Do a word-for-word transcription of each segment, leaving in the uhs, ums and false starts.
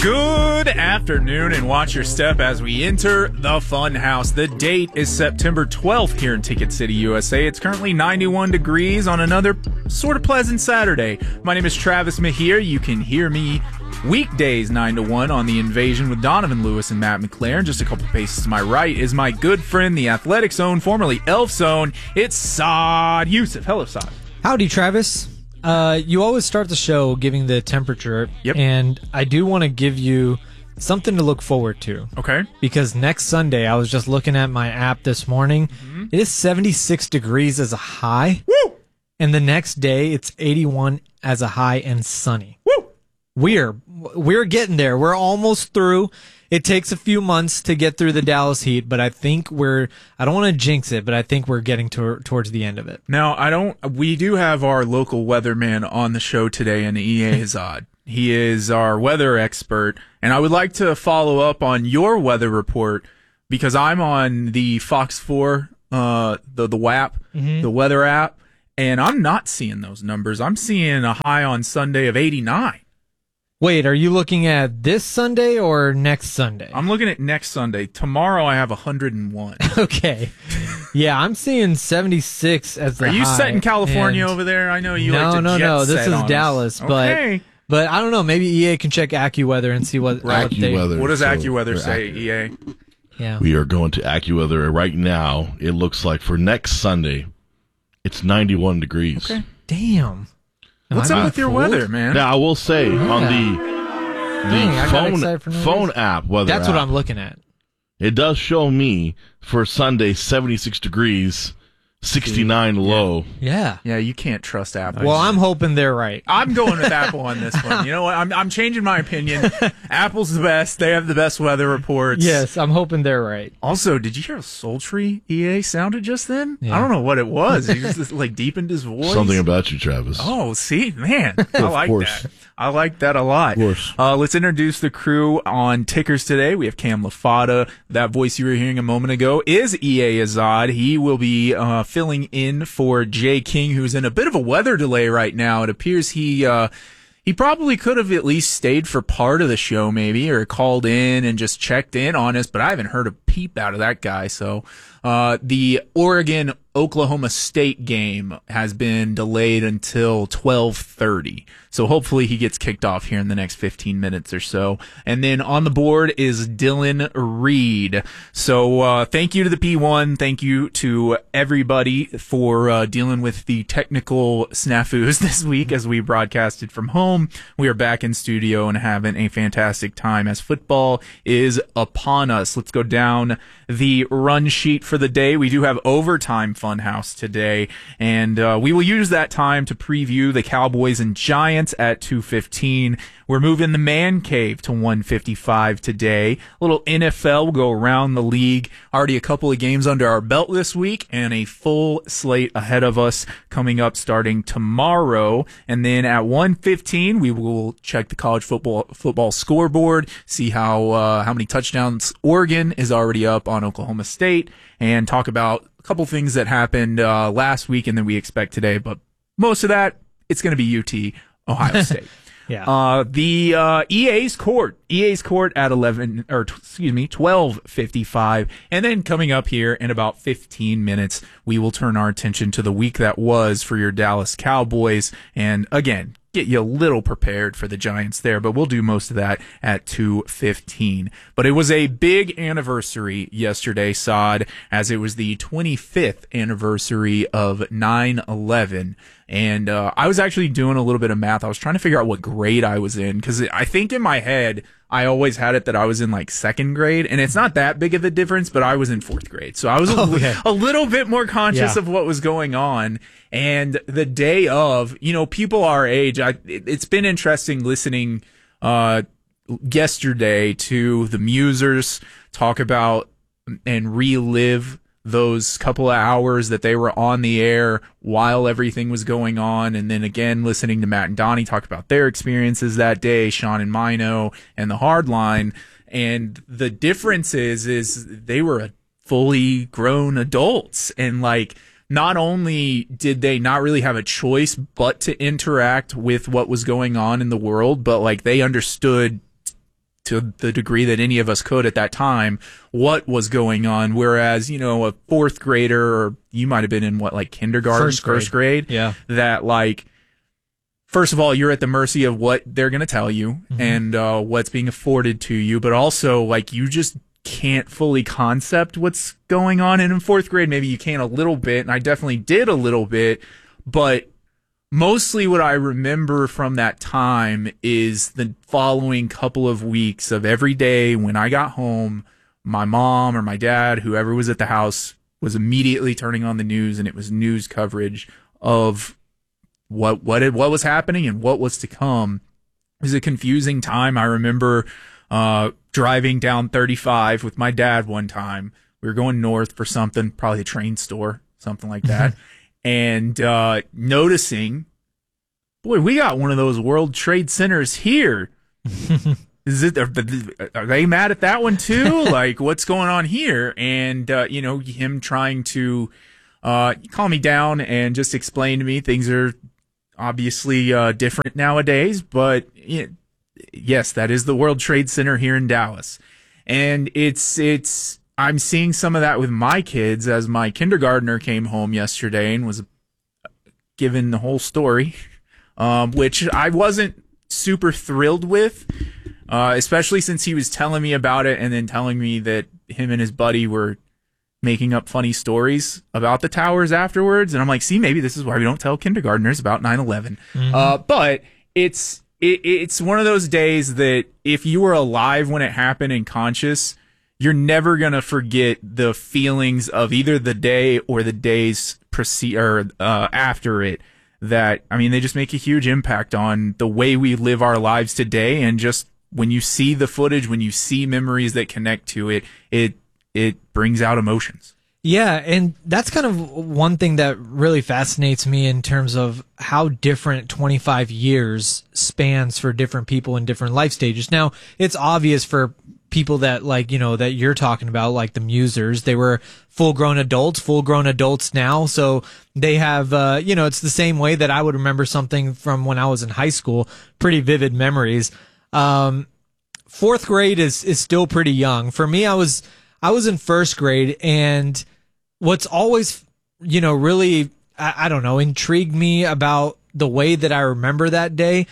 Good afternoon, and watch your step as we enter the Fun House. The date is September twelfth here in Ticket City, U S A. It's currently ninety-one degrees on another sort of pleasant Saturday. My name is Travis Mahir. You can hear me weekdays nine to one on The Invasion with Donovan Lewis and Matt McLaren. Just a couple paces to my right is my good friend, the Athletic Zone, formerly Elf Zone. It's Saad Youssef. Hello, Saad. Howdy, Travis. Uh, you always start the show giving the temperature, Yep. and I do want to give you something to look forward to. Okay. Because next Sunday, I was just looking at my app this morning. Mm-hmm. It is seventy-six degrees as a high. Woo! And the next day, it's eighty-one as a high and sunny. Woo! We're we're getting there. We're almost through. It takes a few months to get through the Dallas heat, but I think we're, I don't want to jinx it, but I think we're getting to, towards the end of it. Now, I don't, we do have our local weatherman on the show today, and E A Azad. He is our weather expert, and I would like to follow up on your weather report because I'm on the Fox four, uh, the, the W A P, Mhm. the weather app, and I'm not seeing those numbers. I'm seeing a high on Sunday of eighty-nine. Wait, are you looking at this Sunday or next Sunday? I'm looking at next Sunday. Tomorrow I have one hundred one. Okay. Yeah, I'm seeing seventy-six as the Are you high, set in California and- over there? I know you No, like to no, jet no. This set is on us. Dallas, but Okay. but I don't know. Maybe E A can check AccuWeather and see what, what they. AccuWeather. What does So AccuWeather we're say, accurate. E A? Yeah. We are going to AccuWeather right now. It looks like for next Sunday, it's ninety-one degrees. Okay. Damn. Am What's I up with your fooled? weather, man? Now I will say on the the Dang, I got phone excited for no phone reason. app weather That's what app, I'm looking at. it does show me for Sunday seventy-six degrees, sixty-nine low. Yeah. Yeah, you can't trust Apple. Well, I'm hoping they're right. I'm going with Apple on this one. You know what? I'm I'm changing my opinion. Apple's the best. They have the best weather reports. Yes, I'm hoping they're right. Also, did you hear how sultry E A sounded just then? Yeah. I don't know what it was. He just like deepened his voice. Something about you, Travis. Oh, see, man, I like course. that. I like that a lot. Of course. Uh, let's introduce the crew on Tickers today. We have Cam LaFada. That voice you were hearing a moment ago is E A Azad. He will be uh, filling in for Jay King, who's in a bit of a weather delay right now. It appears he uh, he probably could have at least stayed for part of the show, maybe, or called in and just checked in on us. But I haven't heard a peep out of that guy. So uh, the Oregon Oklahoma State game has been delayed until twelve thirty. So hopefully he gets kicked off here in the next fifteen minutes or so. And then on the board is Dylan Reed. So uh, thank you to the P one. Thank you to everybody for uh, dealing with the technical snafus this week as we broadcasted from home. We are back in studio and having a fantastic time as football is upon us. Let's go down the run sheet for the day. We do have overtime Funhouse today, and uh, we will use that time to preview the Cowboys and Giants at two fifteen. We're moving the man cave to one fifty-five today. A little N F L will go around the league. Already a couple of games under our belt this week, and a full slate ahead of us coming up starting tomorrow. And then at one fifteen, we will check the college football football scoreboard, see how uh, how many touchdowns Oregon is already up on Oklahoma State, and talk about a couple things that happened uh, last week and that we expect today. But most of that, it's going to be U T, Ohio State. Yeah. Uh, the uh, E A's court, E A's court at eleven or t- excuse me, twelve fifty-five, and then coming up here in about fifteen minutes, we will turn our attention to the week that was for your Dallas Cowboys, and again, get you a little prepared for the Giants there, but we'll do most of that at two fifteen. But it was a big anniversary yesterday, Saad, as it was the twenty-fifth anniversary of nine eleven. And uh, I was actually doing a little bit of math. I was trying to figure out what grade I was in, because I think in my head, I always had it that I was in like second grade, and it's not that big of a difference, but I was in fourth grade. So I was a, Okay. a little bit more conscious Yeah. of what was going on. And the day of, you know, people our age, I, it, it's been interesting listening uh, yesterday to the Musers talk about and relive those couple of hours that they were on the air while everything was going on. And then again, listening to Matt and Donnie talk about their experiences that day, Sean and Mino and the Hardline. And the difference is, is they were fully grown adults. And like, not only did they not really have a choice but to interact with what was going on in the world, but like they understood to the degree that any of us could at that time, what was going on. Whereas, you know, a fourth grader, or you might have been in what, like kindergarten, First grade. first grade, Yeah. that like, first of all, you're at the mercy of what they're going to tell you Mm-hmm. and uh, what's being afforded to you, but also like you just can't fully concept what's going on. And in fourth grade, maybe you can a little bit, and I definitely did a little bit, but mostly what I remember from that time is the following couple of weeks of every day when I got home, my mom or my dad, whoever was at the house, was immediately turning on the news, and it was news coverage of what what it, what was happening and what was to come. It was a confusing time. I remember uh, driving down thirty-five with my dad one time. We were going north for something, probably a train store, something like that. And uh, noticing, boy, we got one of those World Trade Centers here. Is it? Are, are they mad at that one too? Like, what's going on here? And uh, you know, him trying to uh, calm me down and just explain to me things are obviously uh, different nowadays. But you know, yes, that is the World Trade Center here in Dallas, and it's it's. I'm seeing some of that with my kids as my kindergartner came home yesterday and was given the whole story, um, which I wasn't super thrilled with, uh, especially since he was telling me about it and then telling me that him and his buddy were making up funny stories about the towers afterwards. And I'm like, see, maybe this is why we don't tell kindergartners about nine eleven. Mm-hmm. Uh, but it's it, it's one of those days that if you were alive when it happened and conscious, you're never going to forget the feelings of either the day or the days precede or uh, after it. That, I mean, they just make a huge impact on the way we live our lives today. And just when you see the footage, when you see memories that connect to it, it it brings out emotions. Yeah, and that's kind of one thing that really fascinates me in terms of how different twenty-five years spans for different people in different life stages. Now, it's obvious for people that, like, you know, that you're talking about, like the Musers, they were full-grown adults, full-grown adults now, so they have, uh, you know, it's the same way that I would remember something from when I was in high school, pretty vivid memories. Um, fourth grade is, is still pretty young. For me, I was, I was in first grade, and what's always, you know, really, I, I don't know, intrigued me about the way that I remember that day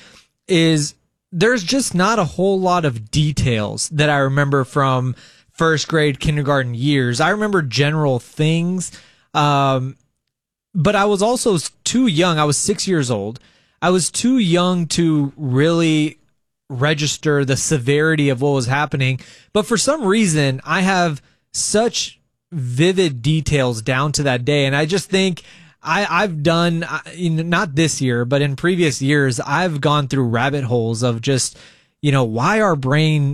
is there's just not a whole lot of details that I remember from first grade, kindergarten years. I remember general things, um, but I was also too young. I was six years old. I was too young to really register the severity of what was happening. But for some reason, I have such vivid details down to that day. And I just think I, I've done, not this year, but in previous years, I've gone through rabbit holes of just, you know, why our brain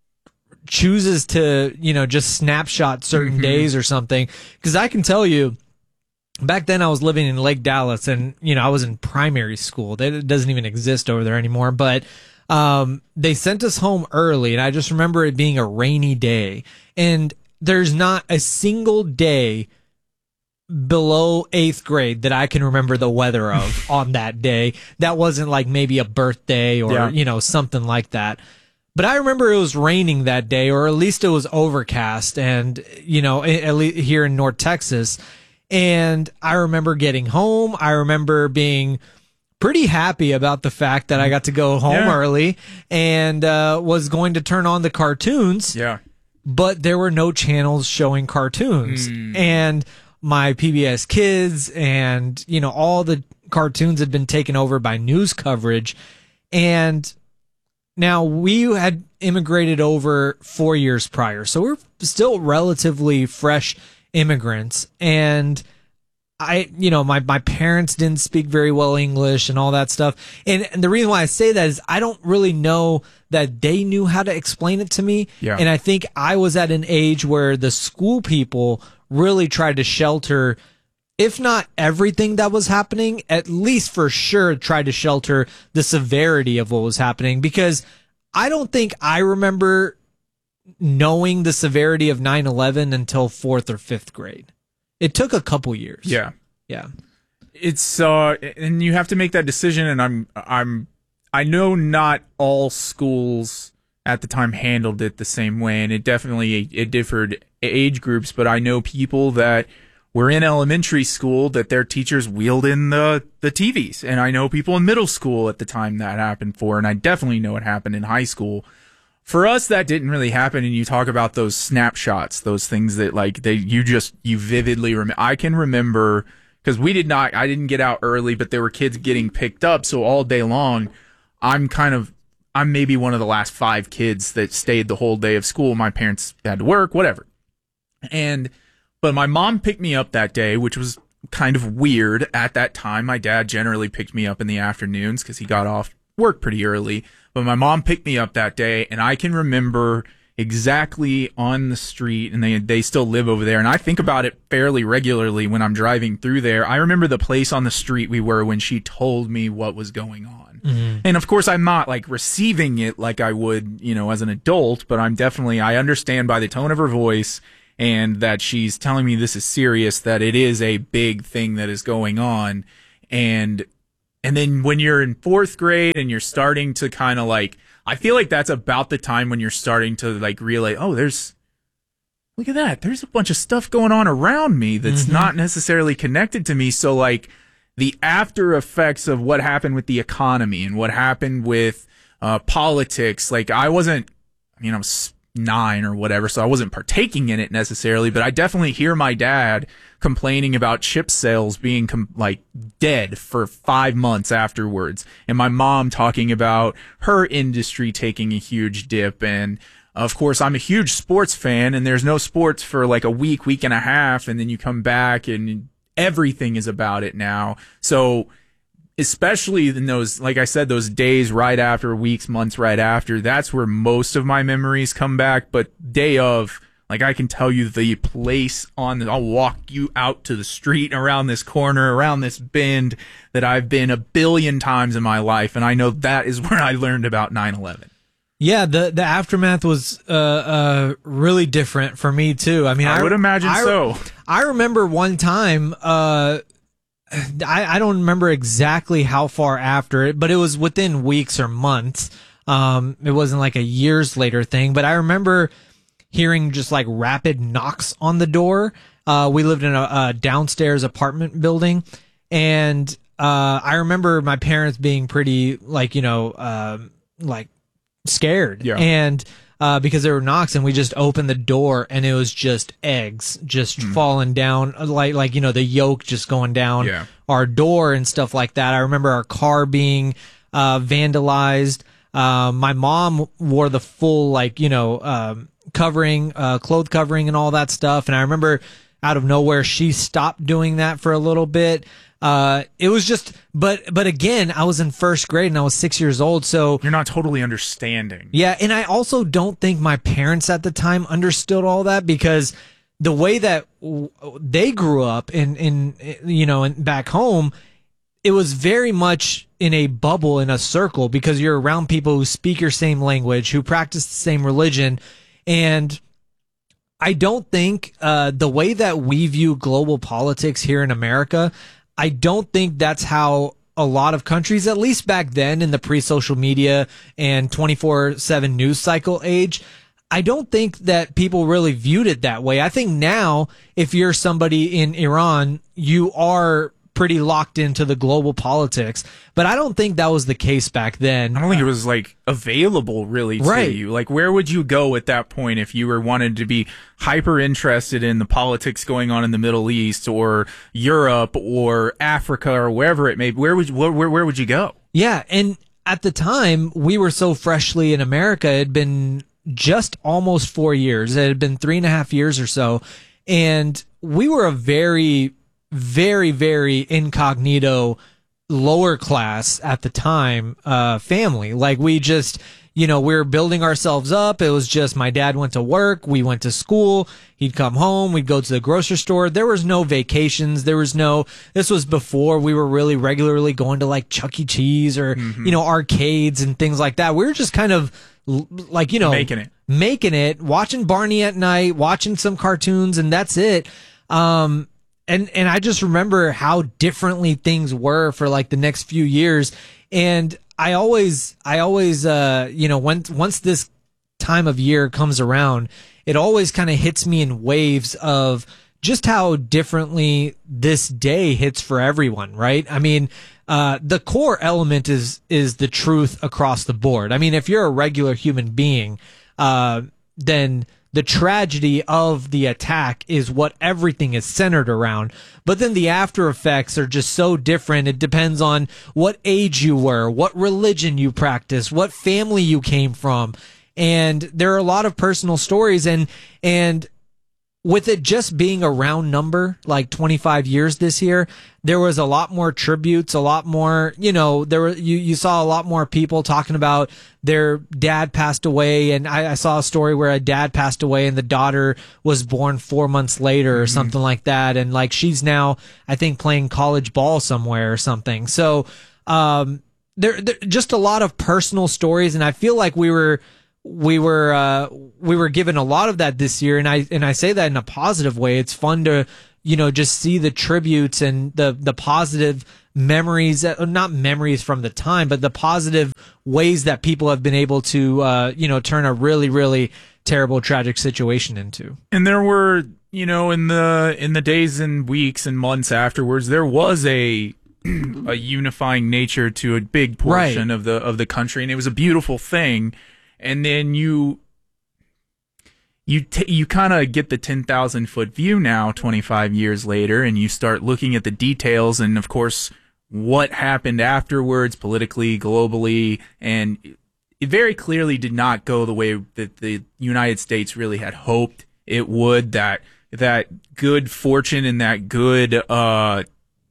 chooses to, you know, just snapshot certain mm-hmm. days or something. Because I can tell you, back then I was living in Lake Dallas, and, you know, I was in primary school. That doesn't even exist over there anymore. But um, they sent us home early, and I just remember it being a rainy day. And there's not a single day below eighth grade that I can remember the weather of on that day. That wasn't like maybe a birthday or, yeah. you know, something like that. But I remember it was raining that day, or at least it was overcast, and, you know, at least here in North Texas. And I remember getting home. I remember being pretty happy about the fact that I got to go home yeah. early and uh, was going to turn on the cartoons. Yeah. But there were no channels showing cartoons. Mm. And my P B S Kids and, you know, all the cartoons had been taken over by news coverage. And now we had immigrated over four years prior. So we're still relatively fresh immigrants. And I, you know, my, my parents didn't speak very well English and all that stuff. And, and the reason why I say that is I don't really know that they knew how to explain it to me. Yeah. And I think I was at an age where the school people really tried to shelter, if not everything that was happening, at least for sure tried to shelter the severity of what was happening. Because I don't think I remember knowing the severity of nine eleven until fourth or fifth grade. It took a couple years. Yeah. Yeah. It's, uh, and you have to make that decision, and I'm, I'm, I know not all schools at the time handled it the same way, and it definitely it differed age groups. But I know people that were in elementary school that their teachers wheeled in the the T Vs, and I know people in middle school at the time that happened for, and I definitely know it happened in high school. For us, that didn't really happen, and you talk about those snapshots, those things that like they you just you vividly remember. I can remember because we did not, I didn't get out early, but there were kids getting picked up, so all day long, I'm kind of. I'm maybe one of the last five kids that stayed the whole day of school. My parents had to work, whatever. And, but my mom picked me up that day, which was kind of weird at that time. My dad generally picked me up in the afternoons because he got off work pretty early. But my mom picked me up that day, and I can remember exactly on the street, and they they still live over there, and I think about it fairly regularly when I'm driving through there. I remember the place on the street we were when she told me what was going on. Mm-hmm. And of course, I'm not like receiving it like I would, you know, as an adult, but I'm definitely, I understand by the tone of her voice and that she's telling me this is serious, that it is a big thing that is going on. And, and then when you're in fourth grade and you're starting to kind of like, I feel like that's about the time when you're starting to like realize, oh, there's, look at that. There's a bunch of stuff going on around me that's mm-hmm. not necessarily connected to me. So like the after effects of what happened with the economy and what happened with uh, politics, like I wasn't, I mean, I was nine or whatever, so I wasn't partaking in it necessarily, but I definitely hear my dad complaining about chip sales being com- like dead for five months afterwards, and my mom talking about her industry taking a huge dip. And of course, I'm a huge sports fan, and there's no sports for like a week, week and a half, and then you come back and everything is about it now. So especially in those, like I said, those days right after, weeks, months right after, that's where most of my memories come back. But day of, like I can tell you the place on the, I'll walk you out to the street around this corner, around this bend that I've been a billion times in my life. And I know that is where I learned about nine eleven. Yeah, the the aftermath was uh, uh, really different for me too. I mean, I, I would imagine I, so. I remember one time, uh, I, I don't remember exactly how far after it, but it was within weeks or months. Um, it wasn't like a years later thing, but I remember hearing just like rapid knocks on the door. Uh, we lived in a, a downstairs apartment building, and uh, I remember my parents being pretty like, you know, uh, like scared. Yeah. And uh, because there were knocks, and we just opened the door, and it was just eggs just mm. falling down, like like you know the yolk just going down yeah. our door and stuff like that. I remember our car being uh, vandalized. Uh, my mom wore the full like you know um, covering, uh, cloth covering, and all that stuff. And I remember out of nowhere she stopped doing that for a little bit. Uh, it was just, but, but again, I was in first grade and I was six years old. So you're not totally understanding. Yeah. And I also don't think my parents at the time understood all that, because the way that w- they grew up in, in, you know, in, back home, it was very much in a bubble, in a circle, because you're around people who speak your same language, who practice the same religion. And I don't think, uh, the way that we view global politics here in America, I don't think that's how a lot of countries, at least back then in the pre-social media and twenty-four seven news cycle age, I don't think that people really viewed it that way. I think now, if you're somebody in Iran, you are pretty locked into the global politics, but I don't think that was the case back then. I don't think it was like available really to right. you. Like, where would you go at that point if you were wanted to be hyper interested in the politics going on in the Middle East or Europe or Africa or wherever it may be? Where would you, where, where would you go? Yeah. And at the time we were so freshly in America, it had been just almost four years. It had been three and a half years or so. And we were a very, very, very incognito, lower class at the time, uh, family. Like we just, you know, we were building ourselves up. It was just my dad went to work. We went to school. He'd come home. We'd go to the grocery store. There was no vacations. There was no, this was before we were really regularly going to like Chuck E. Cheese or, mm-hmm. you know, arcades and things like that. We were just kind of like, you know, making it, making it, watching Barney at night, watching some cartoons, and that's it. Um, And and I just remember how differently things were for like the next few years. And I always, I always, uh, you know, once once this time of year comes around, it always kind of hits me in waves of just how differently this day hits for everyone, right? I mean, uh, the core element is, is the truth across the board. I mean, if you're a regular human being, uh, then the tragedy of the attack is what everything is centered around. But then the after effects are just so different. It depends on what age you were, what religion you practice, what family you came from. And there are a lot of personal stories, and, and, with it just being a round number, like twenty-five years this year, there was a lot more tributes, a lot more, you know, there were, you, you saw a lot more people talking about their dad passed away. And I, I saw a story where a dad passed away and the daughter was born four months later or mm-hmm. something like that. And like, she's now, I think, playing college ball somewhere or something. So, um, there, there just a lot of personal stories. And I feel like we were, we were uh we were given a lot of that this year, and I and I say that in a positive way. It's fun to, you know, just see the tributes and the the positive memories, not memories from the time, but the positive ways that people have been able to uh you know, turn a really really terrible tragic situation into. And there were, you know, in the in the days and weeks and months afterwards, there was a a unifying nature to a big portion right. of the of the country, and it was a beautiful thing. And then you you t- you kind of get the ten thousand foot view now, twenty-five years later, and you start looking at the details and, of course, what happened afterwards politically, globally, and it very clearly did not go the way that the United States really had hoped it would. That that good fortune and that good, uh,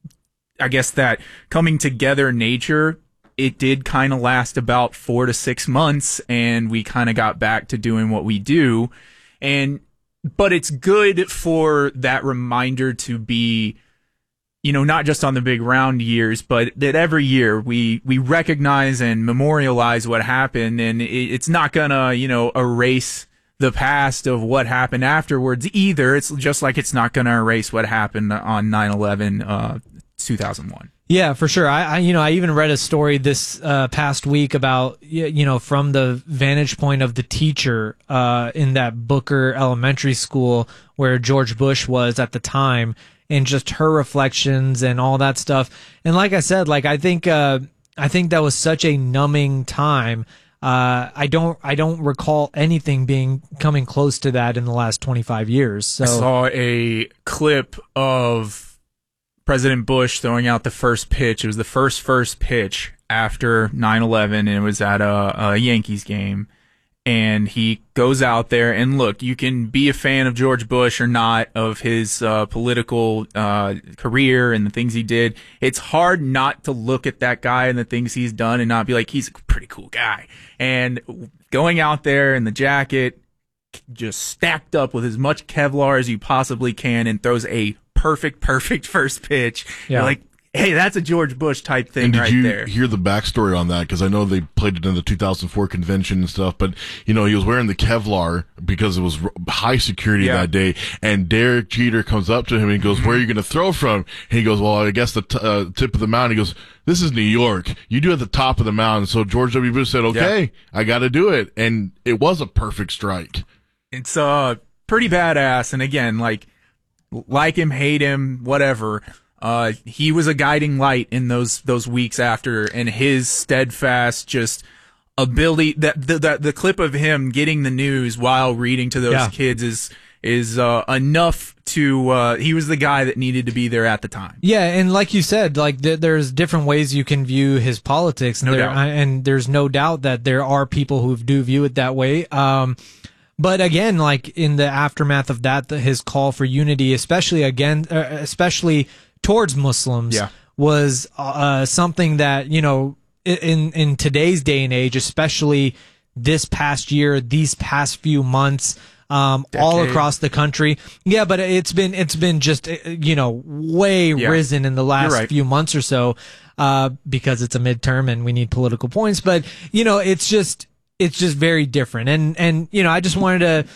I guess, that coming together nature, it did kind of last about four to six months, and we kind of got back to doing what we do. And, but it's good for that reminder to be, you know, not just on the big round years, but that every year we, we recognize and memorialize what happened, and it, it's not gonna, you know, erase the past of what happened afterwards either. It's just like it's not gonna erase what happened on nine eleven, uh, two thousand one. Yeah, for sure. I, I, you know, I even read a story this uh, past week about, you know, from the vantage point of the teacher uh, in that Booker Elementary School where George Bush was at the time, and just her reflections and all that stuff. And like I said, like I think, uh, I think that was such a numbing time. Uh, I don't, I don't recall anything being coming close to that in the last twenty-five years. So I saw a clip of President Bush throwing out the first pitch. It was the first first pitch after nine eleven, and it was at a, a Yankees game. And he goes out there, and look, you can be a fan of George Bush or not, of his uh, political uh, career and the things he did. It's hard not to look at that guy and the things he's done and not be like, he's a pretty cool guy. And going out there in the jacket, just stacked up with as much Kevlar as you possibly can, and throws a perfect, perfect first pitch. Yeah. You're like, hey, that's a George Bush type thing and did right you there. Hear the backstory on that? Because I know they played it in the two thousand four convention and stuff, but, you know, he was wearing the Kevlar because it was high security Yeah. that day, and Derek Jeter comes up to him and he goes, where are you going to throw from? And he goes, well, I guess the t- uh, tip of the mountain. He goes, this is New York. You do it at the top of the mountain. So George W. Bush said, okay, yeah. I got to do it. And it was a perfect strike. It's uh pretty badass. And again, like, like him, hate him, whatever. Uh, he was a guiding light in those those weeks after, and his steadfast just ability. That the the, the clip of him getting the news while reading to those yeah. kids is is uh, enough to. Uh, he was the guy that needed to be there at the time. Yeah, and like you said, like th- there's different ways you can view his politics, and No there, doubt. I, and there's no doubt that there are people who do view it that way. Um, But again, like in the aftermath of that, the, his call for unity, especially again, uh, especially towards Muslims, Yeah. was uh, something that, you know, in in today's day and age, especially this past year, these past few months, um, all Decade. across the country. Yeah, but it's been it's been just uh, you know way Yeah. risen in the last You're right. few months or so, uh, because it's a midterm and we need political points. But you know, it's just. It's just very different. And, and, you know, I just wanted to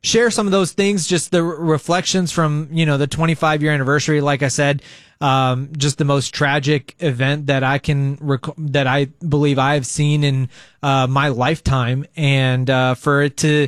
share some of those things, just the reflections from, you know, the twenty-five year anniversary. Like I said, um, just the most tragic event that I can, rec- that I believe I have seen in, uh, my lifetime. And, uh, for it to,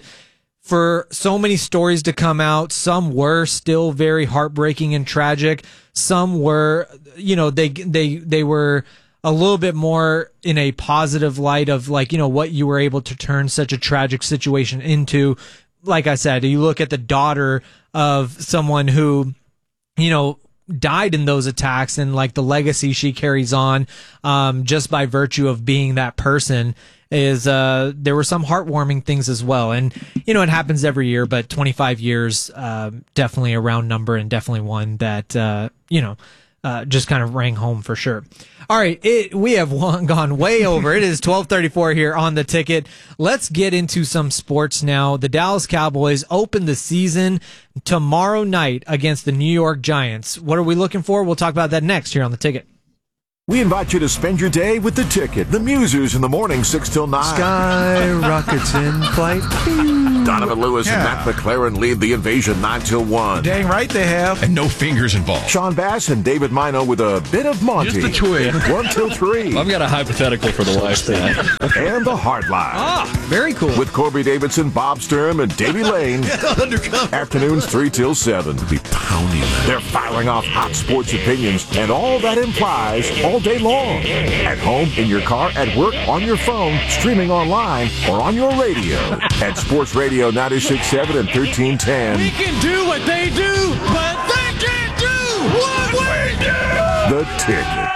for so many stories to come out, some were still very heartbreaking and tragic. Some were, you know, they, they, they were a little bit more in a positive light of like, you know, what you were able to turn such a tragic situation into. Like I said, you look at the daughter of someone who, you know, died in those attacks and like the legacy she carries on, um, just by virtue of being that person is, uh, there were some heartwarming things as well. And, you know, it happens every year, but twenty-five years, uh, definitely a round number and definitely one that, uh, you know, uh, just kind of rang home for sure. All right, it, we have one, gone way over. It is twelve thirty-four here on The Ticket. Let's get into some sports now. The Dallas Cowboys open the season tomorrow night against the New York Giants. What are we looking for? We'll talk about that next here on The Ticket. We invite you to spend your day with The Ticket. The Musers in the morning, six till nine. Sky rockets in flight. Donovan Lewis Yeah. and Matt McLaren lead the invasion, nine till one. Dang right they have. And no fingers involved. Sean Bass and David Mino with a bit of Monty. Just a twig. one till three. I've got a hypothetical for the wife tonight. And the Hard Line. Ah, very cool. With Corby Davidson, Bob Sturm, and Davey Lane. Afternoons three till seven. Be pounding them. They're firing off hot sports opinions and all that implies all day long. At home, in your car, at work, on your phone, streaming online, or on your radio. At Sports Radio ninety-six point seven and thirteen ten. We can do what they do, but they can't do what we do! The Ticket.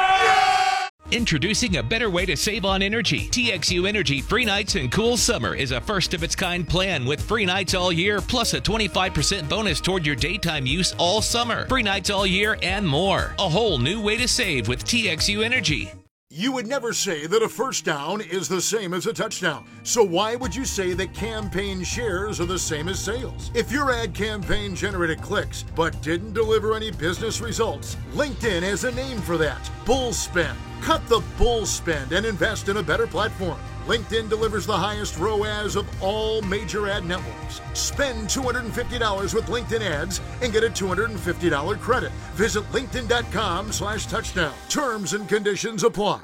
Introducing a better way to save on energy. T X U Energy Free Nights and Cool Summer is a first-of-its-kind plan with free nights all year, plus a twenty-five percent bonus toward your daytime use all summer. Free nights all year and more. A whole new way to save with T X U Energy. You would never say that a first down is the same as a touchdown. So why would you say that campaign shares are the same as sales? If your ad campaign generated clicks but didn't deliver any business results, LinkedIn has a name for that. Bull spend. Cut the bull spend and invest in a better platform. LinkedIn delivers the highest R O A S of all major ad networks. Spend two hundred fifty dollars with LinkedIn ads and get a two hundred fifty dollars credit. Visit linkedin.com slash touchdown. Terms and conditions apply.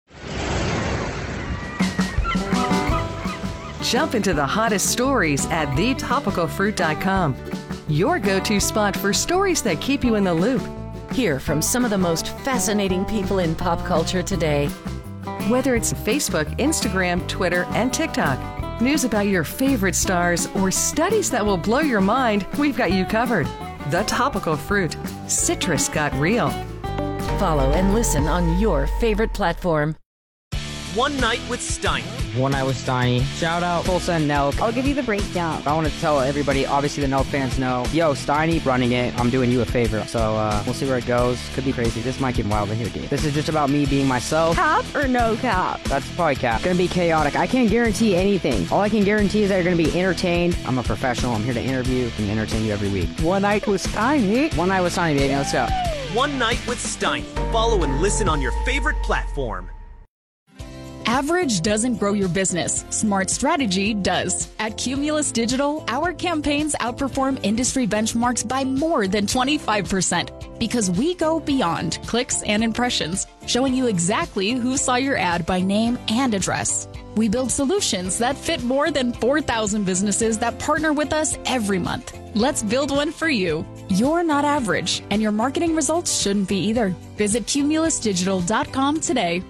Jump into the hottest stories at the topical fruit dot com. Your go-to spot for stories that keep you in the loop. Hear from some of the most fascinating people in pop culture today. Whether it's Facebook, Instagram, Twitter, and TikTok, news about your favorite stars, or studies that will blow your mind, we've got you covered. The Topical Fruit. Citrus got real. Follow and listen on your favorite platform. One Night with Steiny. One Night with Steiny. Shout out Tulsa and Nelk. I'll give you the breakdown. I want to tell everybody, obviously the Nelk fans know, yo, Steiny running it, I'm doing you a favor. So uh, we'll see where it goes. Could be crazy. This might get wild in here, dude. This is just about me being myself. Cap or no cap? That's probably cap. Gonna be chaotic. I can't guarantee anything. All I can guarantee is that you're gonna be entertained. I'm a professional. I'm here to interview and entertain you every week. One Night with Steiny. One Night with Steiny, baby. Let's go. One Night with Steiny. Follow and listen on your favorite platform. Average doesn't grow your business. Smart strategy does. At Cumulus Digital, our campaigns outperform industry benchmarks by more than twenty-five percent because we go beyond clicks and impressions, showing you exactly who saw your ad by name and address. We build solutions that fit more than four thousand businesses that partner with us every month. Let's build one for you. You're not average, and your marketing results shouldn't be either. Visit cumulus digital dot com today.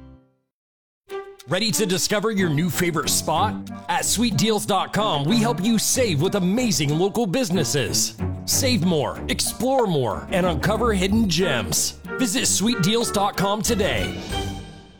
Ready to discover your new favorite spot? At sweet deals dot com, we help you save with amazing local businesses. Save more, explore more, and uncover hidden gems. Visit sweet deals dot com today.